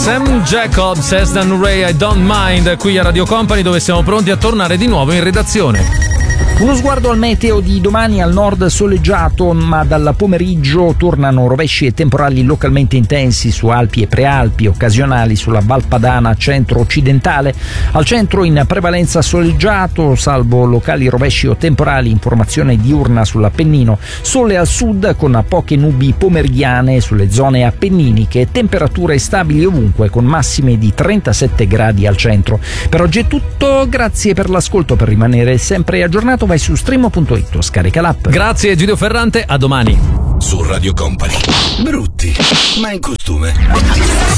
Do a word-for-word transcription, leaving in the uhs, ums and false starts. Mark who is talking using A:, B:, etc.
A: Sam Jacobs, Esdan Ray, I Don't Mind, qui a Radio Company, dove siamo pronti a tornare di nuovo in redazione.
B: Uno sguardo al meteo di domani: al nord soleggiato, ma dal pomeriggio tornano rovesci e temporali localmente intensi su Alpi e Prealpi, occasionali sulla Val Padana centro-occidentale. Al centro in prevalenza soleggiato, salvo locali rovesci o temporali in formazione diurna sull'Appennino. Sole al sud con poche nubi pomeridiane sulle zone appenniniche, temperature stabili ovunque con massime di trentasette gradi al centro. Per oggi è tutto, grazie per l'ascolto. Per rimanere sempre aggiornato vai su streamo punto it o scarica l'app.
A: Grazie Giulio Ferrante, a domani.
C: Su Radio Company. Brutti, ma in costume.